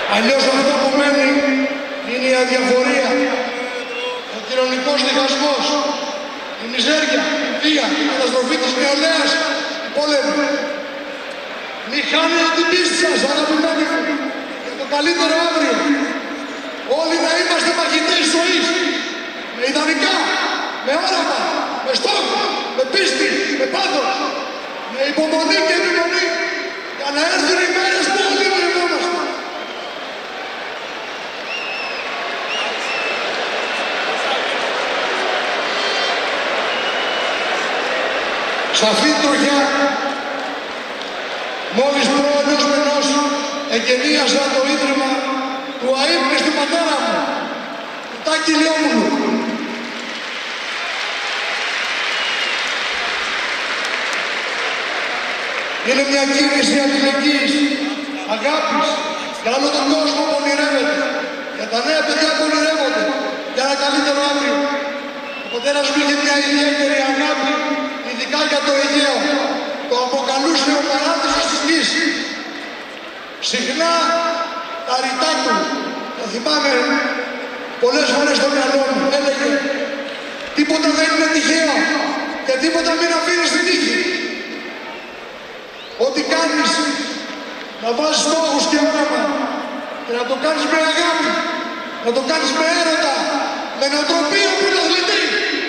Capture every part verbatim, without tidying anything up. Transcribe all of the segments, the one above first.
Αλλιώς αυτό που μένει είναι η αδιαφορία, ο κοινωνικός διχασμός, η μιζέρια, η βία, η καταστροφή της νεολαίας, η πόλεμη. Μη χάνετε την πίστη σας, αγαπημένοι μου, για το καλύτερο αύριο. Όλοι να είμαστε μαχητές ζωής, με ιδανικά, με όραμα, με στόχο, με πίστη, με πάθος, με υπομονή και επιμονή, για να έρθουν οι μέρες που όλοι ονειρευόμαστε. Σ' αυτήν την τροχιά, μόλις προ ενός μηνός εγκαινίασα το ίδρυμα του αείμνηστου πατέρα μου, του Τάκη Λιόπουλου. Είναι μια κίνηση αλληλεγγύης, αγάπης, για όλο τον κόσμο που ονειρεύεται, για τα νέα παιδιά που ονειρεύονται, για ένα καλύτερο αύριο. Ο πατέρας μου είχε μια ιδιαίτερη αγάπη, ειδικά για το Αιγαίο. Το αποκαλούσε ο παράδεισος της γης. Συχνά τα ρητά του, το θυμάμαι πολλές φορές στο μυαλό μου, έλεγε τίποτα δεν είναι τυχαίο και τίποτα μην αφήνεις στην τύχη. Ό,τι κάνεις, να βάζεις στόχους και όραμα και να το κάνεις με αγάπη, να το κάνεις με έρωτα, με νοοτροπία που είναι αθλητή.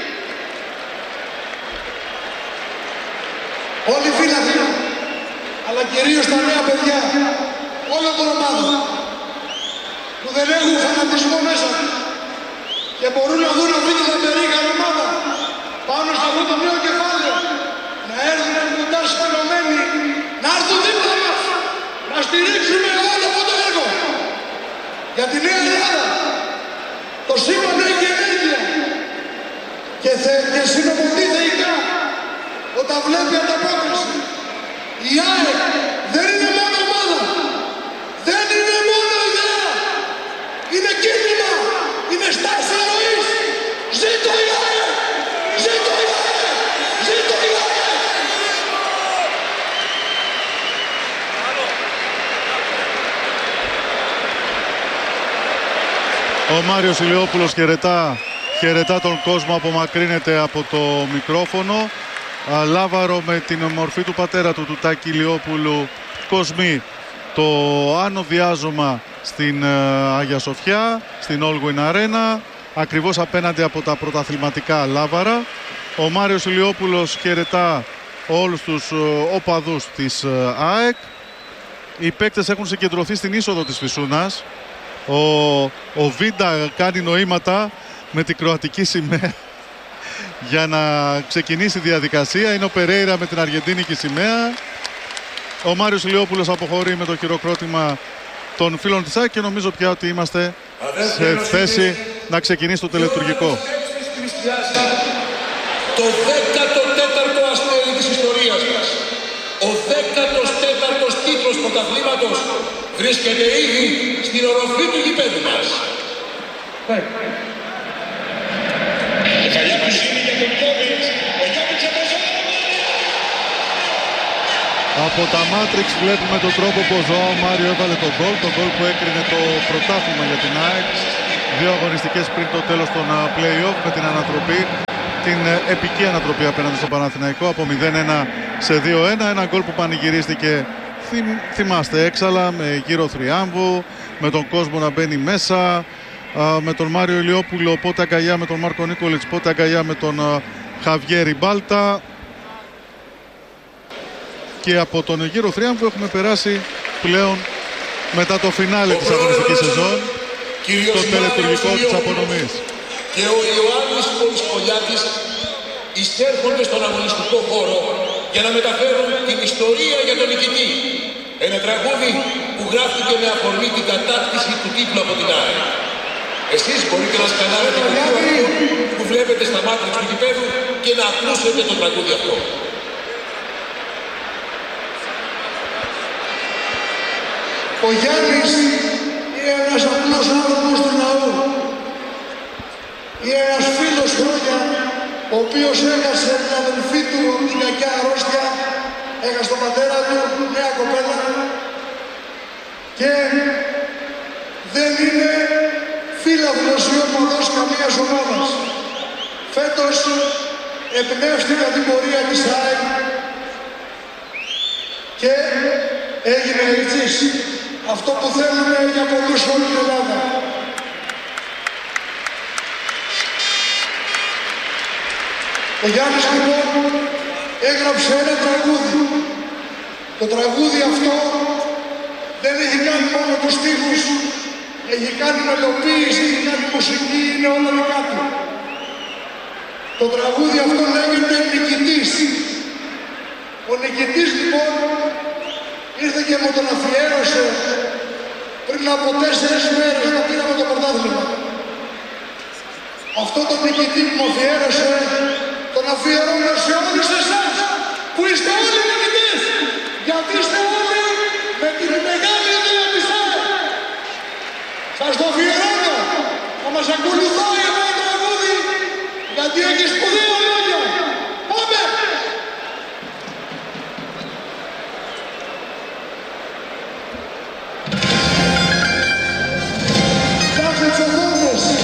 Όλοι οι φίλαθλοι, αλλά κυρίως τα νέα παιδιά, όλων των ομάδων, που δεν έχουν φανατισμό μέσα τους και μπορούν να δουν αυτή τη λαμπερή ομάδα πάνω σε αυτό το νέο κεφάλαιο, να έρθουν κοντά συνενωμένοι, να έρθουν δίπλα μας, να στηρίξουμε όλο αυτό το έργο για τη Νέα Ελλάδα. Το σύμπαν έχει ενέργεια και, θε, και συνομωτεί θεϊκά όταν βλέπει ανταπόκριση. Η ΑΕΚ δεν είναι μόνο ομάδα, δεν είναι μόνο ιδέα, είναι κίνημα, είναι στάση ροής. Ζήτω η ΑΕΚ, ζήτω η ΑΕΚ, ζήτω η ΑΕΚ. Ο Μάριος Ηλιόπουλος χαιρετά, χαιρετά τον κόσμο, απομακρύνεται από το μικρόφωνο. Λάβαρο με την μορφή του πατέρα του, του Τάκη Ηλιόπουλου, Κοσμή. Το άνω διάζωμα στην Αγία Σοφιά, στην Όλγουιν Arena, ακριβώς απέναντι από τα πρωταθληματικά Λάβαρα. Ο Μάριος Ηλιόπουλος χαιρετά όλους τους οπαδούς της ΑΕΚ. Οι παίκτες έχουν συγκεντρωθεί στην είσοδο της Φυσούνας. Ο, ο Βίντα κάνει νοήματα με την κροατική σημαία για να ξεκινήσει η διαδικασία. Είναι ο Περέιρα με την αργεντίνικη σημαία. Ο Μάριος Ηλιόπουλος αποχωρεί με το χειροκρότημα των φίλων της ΑΕΚ και νομίζω πια ότι είμαστε σε θέση να ξεκινήσει το τελετουργικό. Το δέκατο τέταρτο αστέρι της ιστορίας μας, ο δέκατος τέταρτος τίτλος πρωταθλήματος βρίσκεται ήδη στην οροφή του γηπέδου μας. Από τα Matrix βλέπουμε τον τρόπο που ο Ζωάο Μάριο έβαλε τον γκολ, τον γκολ που έκρινε το πρωτάθλημα για την ΑΕΚ. Δύο αγωνιστικές πριν το τέλος των play-off με την ανατροπή, την επική ανατροπή απέναντι στον Παναθηναϊκό από μηδέν ένα σε δύο ένα. Ένα γκολ που πανηγυρίστηκε, θυμ, θυμάστε, έξαλα, με γύρο θριάμβου, με τον κόσμο να μπαίνει μέσα, με τον Μάριο Ηλιόπουλο, πότε αγκαλιά με τον Μάρκο Νίκολιτς, πότε αγκαλιά με τον Χαβιέρη Μπάλτα. Και από τον γύρο θριάμβου έχουμε περάσει πλέον μετά το φινάλε της αγωνιστικής σεζόν, το τελετουργικό της απονομής. Και ο Ιωάννης Πολυσκολιάτης εισέρχονται στον αγωνιστικό χώρο για να μεταφέρουν την ιστορία για τον νικητή. Ένα τραγούδι που γράφτηκε με αφορμή την κατάκτηση του τίτλου από την ΑΕΚ. Εσείς μπορείτε να σκανάρετε το βίντεο που βλέπετε στα μάτια του γηπέδου και να ακούσετε το τραγούδι αυτό. Ο Γιάννης είναι ένας απλός άνθρωπος του λαού. Είναι ένας φίλος χρόνια, ο οποίος έχασε την αδελφή του από την κακιά αρρώστια, έχασε τον πατέρα του, νέα κοπέλα, και δεν είναι φίλαθλος ή οπαδός καμίας ομάδας. Φέτος εμπνεύστηκα την πορεία της ΑΕΚ και έγινε εξής. Αυτό που θέλουμε για πολλούς όλη την Ελλάδα. Ο Γιάννης λοιπόν έγραψε ένα τραγούδι. Το τραγούδι αυτό δεν έχει κάνει μόνο τους στίχους, έχει κάνει μελοποίηση, έχει κάνει μουσική, είναι όλα δικά του. Το τραγούδι αυτό λέγεται Νικητής. Ο Νικητής λοιπόν ήρθε και μου τον αφιέρωσε πριν από τέσσερις μέρες να πήραμε το πρωτάθλημα. Αυτό το νικητή που μου αφιέρωσε τον αφιερώνω σε όλους εσάς που είστε όλοι νικητές, γιατί είστε όλοι με την μεγάλη ιδέα της ΑΕΚ. Σας το αφιερώνω.